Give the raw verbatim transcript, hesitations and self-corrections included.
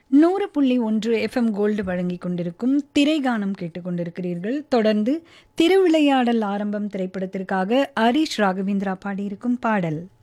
நூறு புள்ளி ஒன்று எஃப்எம் கோல்டு வழங்கிக் கொண்டிருக்கும் திரைகானம் கேட்டுக்கொண்டிருக்கிறீர்கள். தொடர்ந்து திருவிளையாடல் ஆரம்பம் திரைப்படத்திற்காக ஹரிஷ் ராகவேந்திரா பாடியிருக்கும் பாடல்.